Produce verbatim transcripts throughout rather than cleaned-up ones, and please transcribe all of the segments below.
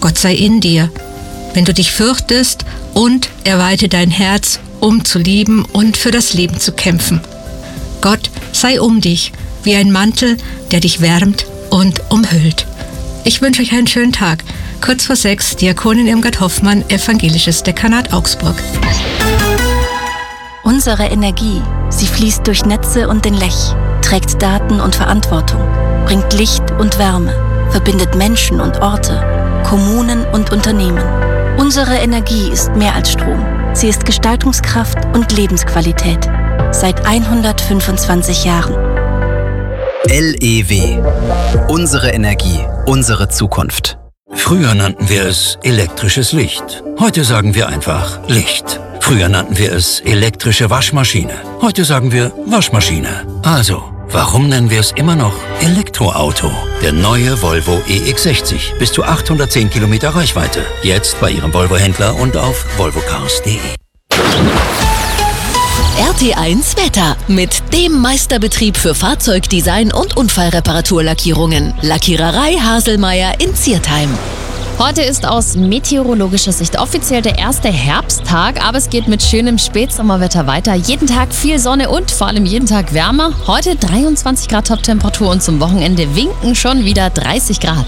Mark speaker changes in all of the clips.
Speaker 1: Gott sei in dir, wenn du dich fürchtest, und er weite dein Herz, um zu lieben und für das Leben zu kämpfen. Gott sei um dich, wie ein Mantel, der dich wärmt und umhüllt. Ich wünsche euch einen schönen Tag. Kurz vor sechs, Diakonin Irmgard Hoffmann, Evangelisches Dekanat Augsburg.
Speaker 2: Unsere Energie, sie fließt durch Netze und den Lech, trägt Daten und Verantwortung, bringt Licht und Wärme, verbindet Menschen und Orte, Kommunen und Unternehmen. Unsere Energie ist mehr als Strom. Sie ist Gestaltungskraft und Lebensqualität. Seit hundertfünfundzwanzig Jahren.
Speaker 3: L E W. Unsere Energie, unsere Zukunft.
Speaker 4: Früher nannten wir es elektrisches Licht. Heute sagen wir einfach Licht. Früher nannten wir es elektrische Waschmaschine. Heute sagen wir Waschmaschine. Also, warum nennen wir es immer noch Elektroauto? Der neue Volvo E X sechzig. Bis zu achthundertzehn Kilometer Reichweite. Jetzt bei Ihrem Volvo-Händler und auf volvo cars punkt de.
Speaker 5: R T eins Wetter mit dem Meisterbetrieb für Fahrzeugdesign und Unfallreparaturlackierungen. Lackiererei Haselmeier in Ziertheim.
Speaker 6: Heute ist aus meteorologischer Sicht offiziell der erste Herbsttag, aber es geht mit schönem Spätsommerwetter weiter. Jeden Tag viel Sonne und vor allem jeden Tag wärmer. Heute dreiundzwanzig Grad Toptemperatur und zum Wochenende winken schon wieder dreißig Grad.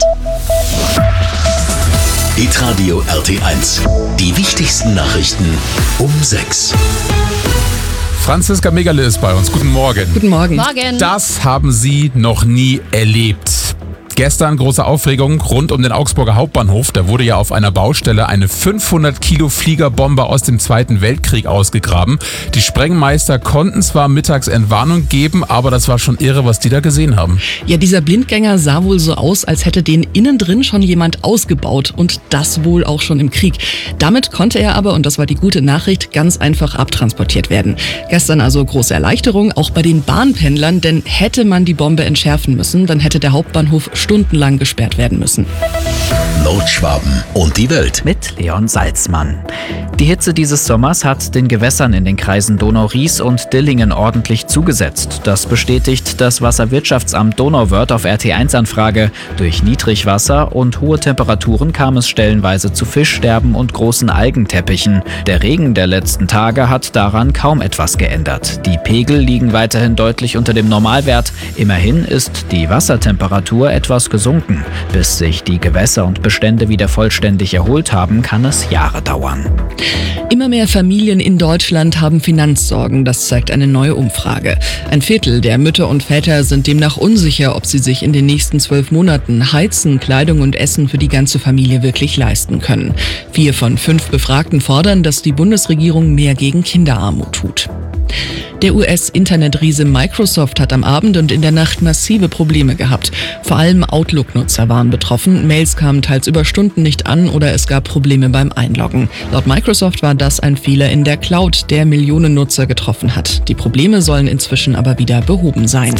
Speaker 7: Hitradio R T eins. Die wichtigsten Nachrichten um sechs.
Speaker 8: Franziska Megale ist bei uns. Guten Morgen.
Speaker 9: Guten Morgen.
Speaker 6: Morgen.
Speaker 8: Das haben Sie noch nie erlebt. Gestern große Aufregung rund um den Augsburger Hauptbahnhof. Da wurde ja auf einer Baustelle eine fünfhundert Kilo Fliegerbombe aus dem Zweiten Weltkrieg ausgegraben. Die Sprengmeister konnten zwar mittags Entwarnung geben, aber das war schon irre, was die da gesehen haben.
Speaker 9: Ja, dieser Blindgänger sah wohl so aus, als hätte den innen drin schon jemand ausgebaut und das wohl auch schon im Krieg. Damit konnte er aber, und das war die gute Nachricht, ganz einfach abtransportiert werden. Gestern also große Erleichterung, auch bei den Bahnpendlern, denn hätte man die Bombe entschärfen müssen, dann hätte der Hauptbahnhof stundenlang gesperrt werden müssen.
Speaker 7: Nordschwaben und die Welt.
Speaker 10: Mit Leon Salzmann. Die Hitze dieses Sommers hat den Gewässern in den Kreisen Donau-Ries und Dillingen ordentlich zugesetzt. Das bestätigt das Wasserwirtschaftsamt Donauwörth auf R T eins Anfrage. Durch Niedrigwasser und hohe Temperaturen kam es stellenweise zu Fischsterben und großen Algenteppichen. Der Regen der letzten Tage hat daran kaum etwas geändert. Die Pegel liegen weiterhin deutlich unter dem Normalwert. Immerhin ist die Wassertemperatur etwas gesunken. Bis sich die Gewässer und Bestände wieder vollständig erholt haben, kann es Jahre dauern.
Speaker 9: Immer mehr Familien in Deutschland haben Finanzsorgen, das zeigt eine neue Umfrage. Ein Viertel der Mütter und Väter sind demnach unsicher, ob sie sich in den nächsten zwölf Monaten Heizen, Kleidung und Essen für die ganze Familie wirklich leisten können. Vier von fünf Befragten fordern, dass die Bundesregierung mehr gegen Kinderarmut tut. Der U S-Internetriese Microsoft hat am Abend und in der Nacht massive Probleme gehabt. Vor allem Outlook-Nutzer waren betroffen. Mails kamen teils über Stunden nicht an oder es gab Probleme beim Einloggen. Laut Microsoft war das ein Fehler in der Cloud, der Millionen Nutzer getroffen hat. Die Probleme sollen inzwischen aber wieder behoben sein.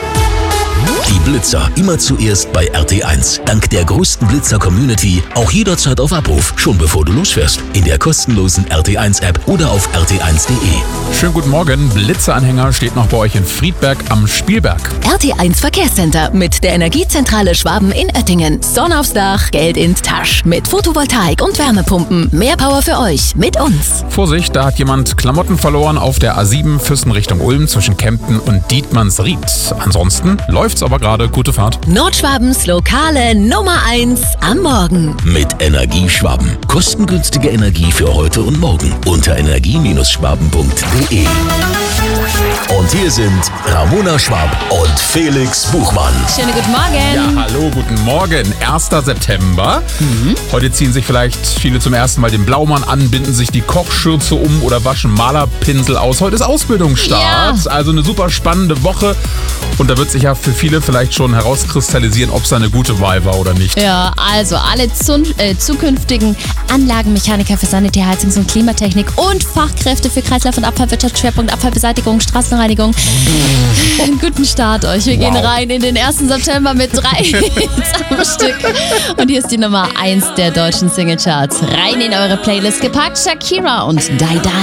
Speaker 7: Die Blitzer immer zuerst bei R T eins. Dank der größten Blitzer-Community auch jederzeit auf Abruf, schon bevor du losfährst. In der kostenlosen R T eins App oder auf r t eins punkt de.
Speaker 8: Schönen guten Morgen. Blitzeranhänger steht noch bei euch in Friedberg am Spielberg.
Speaker 5: R T eins Verkehrscenter mit der Energiezentrale Schwaben in Oettingen. Sonne aufs Dach, Geld in Tasch. Mit Photovoltaik und Wärmepumpen. Mehr Power für euch mit uns.
Speaker 8: Vorsicht, da hat jemand Klamotten verloren auf der A sieben Füssen Richtung Ulm zwischen Kempten und Dietmannsried. Ansonsten läuft's aber gerade. Gute Fahrt.
Speaker 5: Nordschwabens lokale Nummer eins am Morgen.
Speaker 7: Mit Energieschwaben. Kostengünstige Energie für heute und morgen. Unter energie schwaben punkt de. Und hier sind Ramona Schwab und Felix Buchmann.
Speaker 6: Schönen guten Morgen.
Speaker 8: Ja, hallo, guten Morgen. erster September. Mhm. Heute ziehen sich vielleicht viele zum ersten Mal den Blaumann an, binden sich die Kochschürze um oder waschen Malerpinsel aus. Heute ist Ausbildungsstart. Ja. Also eine super spannende Woche. Und da wird sich ja für viele vielleicht schon herauskristallisieren, ob es eine gute Wahl war oder nicht.
Speaker 6: Ja, also alle zun- äh, zukünftigen Anlagenmechaniker für Sanitär, Heizungs- und Klimatechnik und Fachkräfte für Kreislauf- und Abfallwirtschaft, Schwerpunkt Abfallbeseitigung, Straßenreinigung. Einen guten Start euch. Wir wow. gehen rein in den ersten September mit drei Hits am Stück. Und hier ist die Nummer eins der deutschen Singlecharts. Rein in eure Playlist gepackt, Shakira und Die Die.